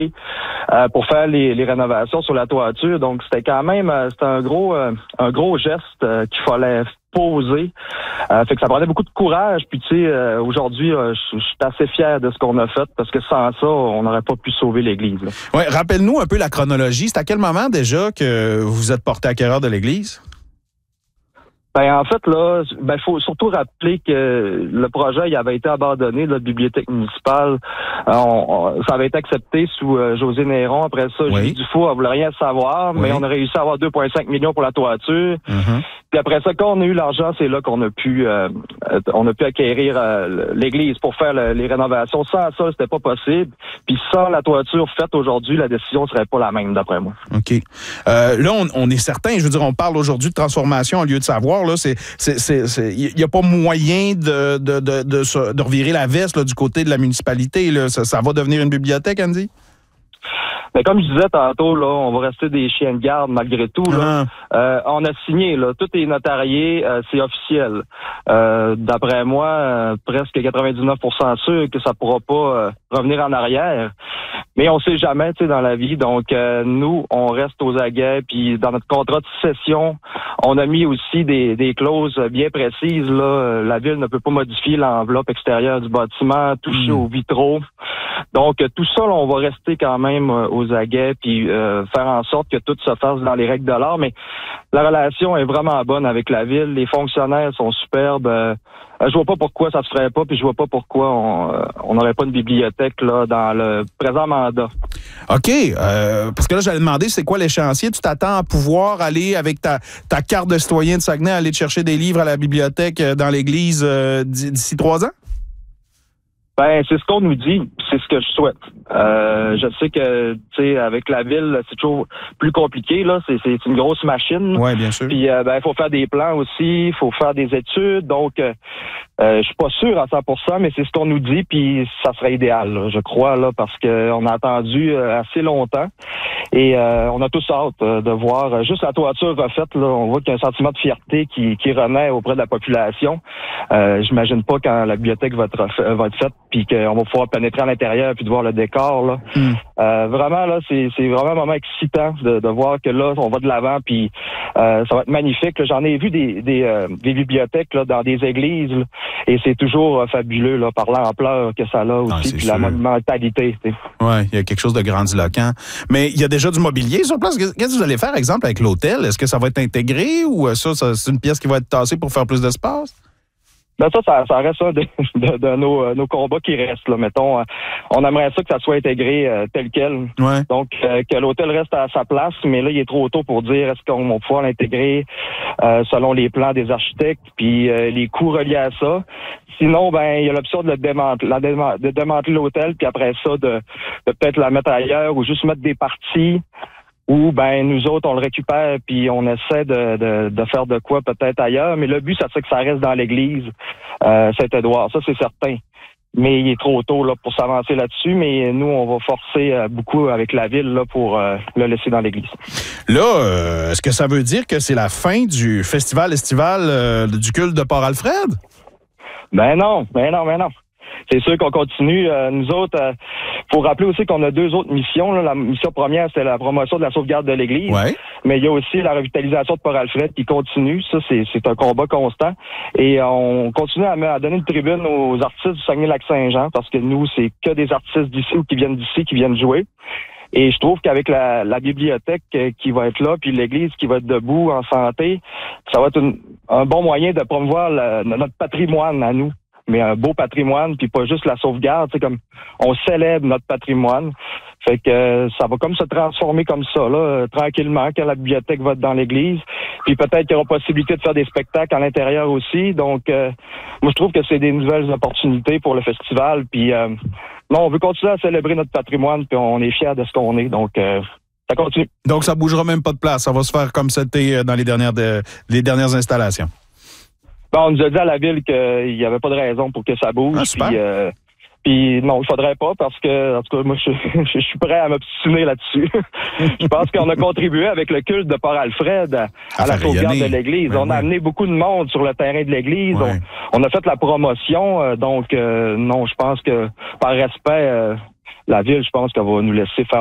pour faire les rénovations sur la toiture. Donc, c'était quand même c'était un gros geste qu'il fallait poser. Fait que ça prenait beaucoup de courage. Puis, tu sais, aujourd'hui, je suis assez fier de ce qu'on a fait parce que sans ça, on n'aurait pas pu sauver l'Église. Ouais, rappelle-nous un peu la chronologie. C'est à quel moment déjà que vous êtes porté acquéreur de l'Église? Ben en fait là, faut surtout rappeler que le projet il avait été abandonné de la bibliothèque municipale. Ça avait été accepté sous José Néron. Après ça, Julie Dufault ne voulait rien savoir, mais on a réussi à avoir 2,5 millions pour la toiture. Puis après ça, quand on a eu l'argent, c'est là qu'on a pu acquérir l'église pour faire les rénovations. Sans ça, c'était pas possible. Puis sans la toiture faite aujourd'hui, la décision serait pas la même, d'après moi. OK. Là, on est certain, je veux dire, on parle aujourd'hui de transformation au lieu de savoir. Là, il n'y a pas moyen de revirer la veste là, du côté de la municipalité. Là. Ça va devenir une bibliothèque, Andy? Mais comme je disais tantôt, là, on va rester des chiens de garde malgré tout. Là. On a signé, là, tout est notarié, c'est officiel. D'après moi, presque 99% sûr que ça pourra pas revenir en arrière. Mais on sait jamais, tu sais, dans la vie. Donc, nous, on reste aux aguets. Puis, dans notre contrat de cession, on a mis aussi des clauses bien précises. Là, la ville ne peut pas modifier l'enveloppe extérieure du bâtiment, toucher aux vitraux. Donc, tout ça, là, on va rester quand même aux aguets puis faire en sorte que tout se fasse dans les règles de l'art. Mais la relation est vraiment bonne avec la ville. Les fonctionnaires sont superbes. Je vois pas pourquoi ça se ferait pas, puis je vois pas pourquoi on n'aurait pas une bibliothèque là dans le présent mandat. OK. Parce que là, j'allais demander, c'est quoi l'échéancier? Tu t'attends à pouvoir aller avec ta carte de citoyen de Saguenay, aller te chercher des livres à la bibliothèque dans l'église d'ici 3 ans? Ben, c'est ce qu'on nous dit, c'est ce que je souhaite. Je sais que, tu sais, avec la ville, c'est toujours plus compliqué, là. C'est une grosse machine. Oui, bien sûr. Puis, il faut faire des plans aussi, il faut faire des études. Donc, je suis pas sûr à 100%, mais c'est ce qu'on nous dit, puis ça serait idéal, là, je crois, là, parce qu'on a attendu assez longtemps. Et on a tous hâte de voir juste la toiture refaite. Là, on voit qu'il y a un sentiment de fierté qui renaît auprès de la population. J'imagine pas quand la bibliothèque va être faite, puis qu'on va pouvoir pénétrer à l'intérieur puis de voir le décor. Là. Vraiment, là, c'est vraiment un moment excitant de voir que là, on va de l'avant, puis ça va être magnifique. Là. J'en ai vu des bibliothèques là, dans des églises, là, et c'est toujours fabuleux là, par l'ampleur que ça a aussi, puis la monumentalité. Oui, il y a quelque chose de grandiloquent. Mais il y a déjà du mobilier sur place. Qu'est-ce que vous allez faire, exemple, avec l'hôtel? Est-ce que ça va être intégré ou ça c'est une pièce qui va être tassée pour faire plus d'espace? Ben ça reste un de nos combats qui restent. Là. Mettons, on aimerait ça que ça soit intégré tel quel. Ouais. Donc, que l'hôtel reste à sa place, mais là, il est trop tôt pour dire est-ce qu'on va pouvoir l'intégrer selon les plans des architectes, puis les coûts reliés à ça. Sinon, ben il y a l'option de démanteler l'hôtel, puis après ça, de peut-être la mettre ailleurs ou juste mettre des parties. Ou ben nous autres, on le récupère puis on essaie de faire de quoi peut-être ailleurs. Mais le but, ça c'est que ça reste dans l'église Saint-Édouard. Ça, c'est certain. Mais il est trop tôt là pour s'avancer là-dessus. Mais nous, on va forcer beaucoup avec la ville là pour le laisser dans l'église. Là, est-ce que ça veut dire que c'est la fin du festival estival du culte de Port-Alfred? Ben non. C'est sûr qu'on continue. Nous autres, faut rappeler aussi qu'on a 2 autres missions. Là. La mission première, c'est la promotion de la sauvegarde de l'Église. Ouais. Mais il y a aussi la revitalisation de Port-Alfred qui continue. Ça, c'est un combat constant. Et on continue à donner une tribune aux artistes du Saguenay-Lac-Saint-Jean parce que nous, c'est que des artistes d'ici ou qui viennent jouer. Et je trouve qu'avec la bibliothèque qui va être là, puis l'église qui va être debout en santé, ça va être un bon moyen de promouvoir notre patrimoine à nous. Mais un beau patrimoine, puis pas juste la sauvegarde, c'est comme on célèbre notre patrimoine. Fait que ça va comme se transformer comme ça, là, tranquillement, quand la bibliothèque va être dans l'église. Puis peut-être qu'il y aura possibilité de faire des spectacles à l'intérieur aussi. Donc, moi, je trouve que c'est des nouvelles opportunités pour le festival. Puis, non, on veut continuer à célébrer notre patrimoine, puis on est fiers de ce qu'on est. Donc, ça continue. Donc, ça bougera même pas de place. Ça va se faire comme c'était dans les dernières installations. Bon, on nous a dit à la ville qu'il n'y avait pas de raison pour que ça bouge. Ah, super. Puis non, il faudrait pas parce que, en tout cas, moi, je suis prêt à m'obstiner là-dessus. Je pense qu'on a contribué avec le culte de Port-Alfred à la sauvegarde de l'église. Ben, on a amené beaucoup de monde sur le terrain de l'église. Ouais. On a fait la promotion. Donc, non, je pense que par respect, la ville, je pense qu'elle va nous laisser faire